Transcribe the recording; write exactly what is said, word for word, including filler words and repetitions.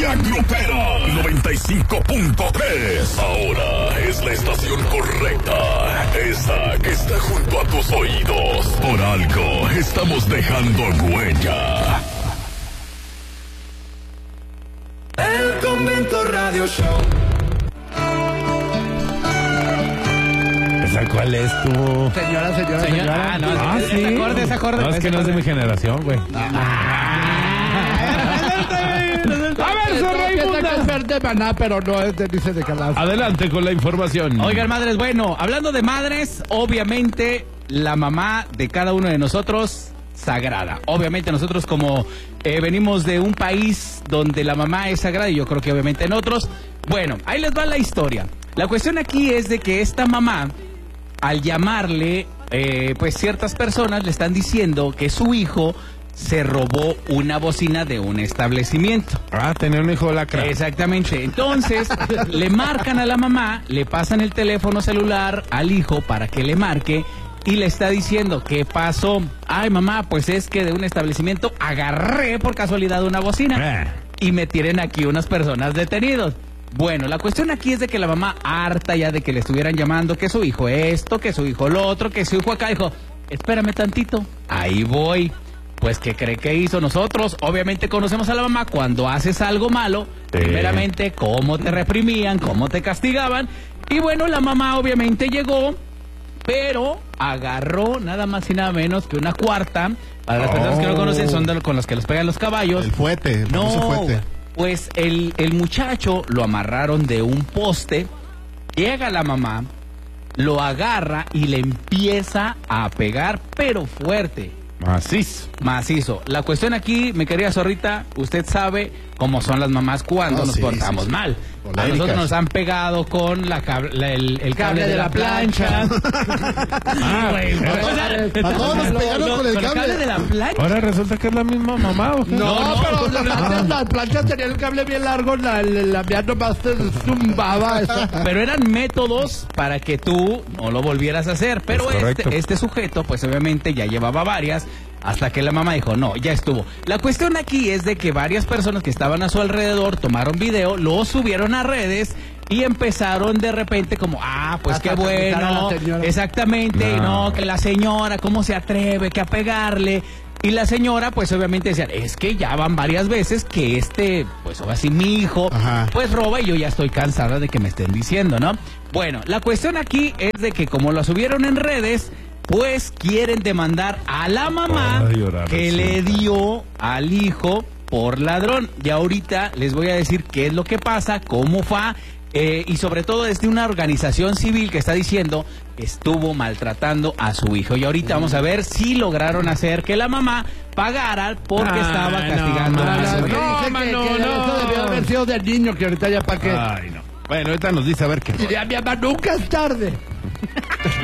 Tía Grupera noventa y cinco punto tres. Ahora es la estación correcta. Esa que está junto a tus oídos. Por algo estamos dejando huella. El Convento Radio Show. ¿Esa cuál es tu...? Señora, señora, Señora, señora. ah, no, Ah, ese sí. acorde, ese acorde. No, es que no es de mi generación, güey. A ver, se reí de Maná, pero no es de Dice de Calas. Adelante con la información. Oigan, madres, bueno, hablando de madres, obviamente la mamá de cada uno de nosotros, sagrada. Obviamente nosotros como eh, venimos de un país donde la mamá es sagrada, y yo creo que obviamente en otros. Bueno, ahí les va la historia. La cuestión aquí es de que esta mamá, al llamarle, eh, pues ciertas personas le están diciendo que su hijo se robó una bocina de un establecimiento. Ah, tenía un hijo lacra. Exactamente. Entonces, le marcan a la mamá, le pasan el teléfono celular al hijo para que le marque y le está diciendo, ¿qué pasó? Ay, mamá, pues es que de un establecimiento agarré por casualidad una bocina Eh. y me tienen aquí unas personas detenidos. Bueno, la cuestión aquí es de que la mamá, harta ya de que le estuvieran llamando, que su hijo esto, que su hijo lo otro, que su hijo acá, dijo, espérame tantito, ahí voy. Pues, ¿qué cree que hizo? Nosotros, obviamente, conocemos a la mamá cuando haces algo malo, sí. primeramente, cómo te reprimían, cómo te castigaban, y bueno, la mamá obviamente llegó, pero agarró nada más y nada menos que una cuarta. Para las Oh. personas que no conocen, son de, con los que los pegan los caballos. El fuete, el famoso No, fuete. pues el, el muchacho lo amarraron de un poste, llega la mamá, lo agarra y le empieza a pegar, pero fuerte, Macizo. macizo. La cuestión aquí, mi querida zorrita, usted sabe cómo son las mamás cuando Oh, nos sí, portamos sí, sí. mal. A Polémicas. nosotros nos han pegado con la cab- la- el, el cable de la plancha. Ah, güey, eh, o sea, a todos nos pegaron con el cable. de la plancha. ahora resulta que es la misma mamá, ¿o qué? No, pero antes las planchas tenían el cable bien largo, la, la, la mía nomás se zumbaba. Esa. Pero eran métodos para que tú no lo volvieras a hacer. Pero Es correcto. este, este sujeto, pues obviamente ya llevaba varias, hasta que la mamá dijo, no, ya estuvo. La cuestión aquí es de que varias personas que estaban a su alrededor tomaron video, lo subieron a redes y empezaron de repente como, ah, pues Hasta qué felicitar a la bueno. señora. Exactamente, No. no, que la señora, ¿cómo se atreve que a pegarle? Y la señora, pues obviamente decía, es que ya van varias veces que este, pues ahora sí mi hijo, Ajá. pues roba y yo ya estoy cansada de que me estén diciendo, ¿no? Bueno, la cuestión aquí es de que como lo subieron en redes, pues quieren demandar a la mamá Ay, llorar, que sí. le dio al hijo por ladrón. Y ahorita les voy a decir qué es lo que pasa, cómo fue. Eh, y sobre todo desde una organización civil que está diciendo que estuvo maltratando a su hijo. Y ahorita vamos a ver si lograron hacer que la mamá pagara porque Ay, estaba no, castigando mano. a su Que hijo. No, dice que- mano, que no. Eso debió haber sido del niño, que ahorita ya para qué. Ay, no. Bueno, ahorita nos dice a ver qué. Diría mi mamá, nunca es tarde.